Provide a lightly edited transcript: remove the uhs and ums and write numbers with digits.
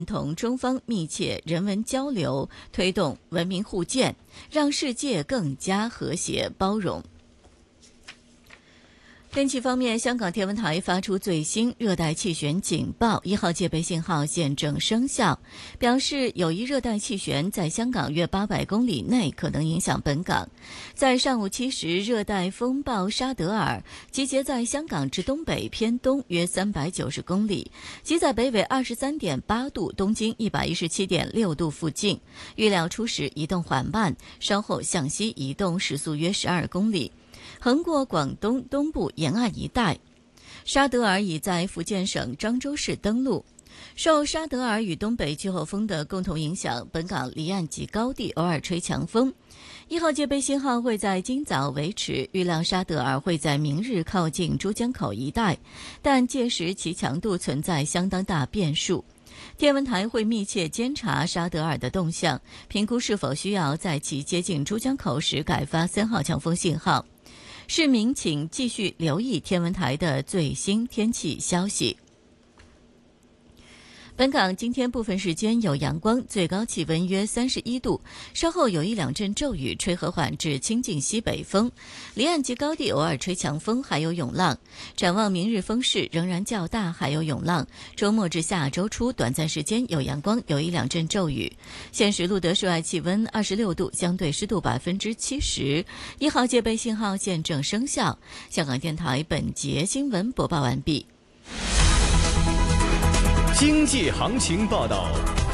同中方密切人文交流，推动文明互鉴，让世界更加和谐包容。天气方面，香港天文台发出最新热带气旋警报，1号戒备信号现正生效，表示有一热带气旋在香港约800公里内可能影响本港。在上午7时，热带风暴沙德尔集结在香港至东北偏东约390公里，即在北纬23.8度、东经117.6度附近，预料初时移动缓慢，稍后向西移动，时速约12公里。横过广东东部沿岸一带。沙德尔已在福建省漳州市登陆。受沙德尔与东北季候风的共同影响，本港离岸及高地偶尔吹强风。1号戒备信号会在今早维持，预料沙德尔会在明日靠近珠江口一带，但届时其强度存在相当大变数。天文台会密切监察沙德尔的动向，评估是否需要在其接近珠江口时改发3号强风信号。市民请继续留意天文台的最新天气消息。本港今天部分时间有阳光，最高气温约31度，稍后有1、2阵骤雨，吹和缓至清劲西北风，离岸及高地偶尔吹强风，还有涌浪。展望明日风势仍然较大，还有涌浪。周末至下周初短暂时间有阳光，有1、2阵骤雨。现时录得室外气温26度，相对湿度70%。1号戒备信号现正生效。香港电台本节新闻播报完毕。 经济行情报道。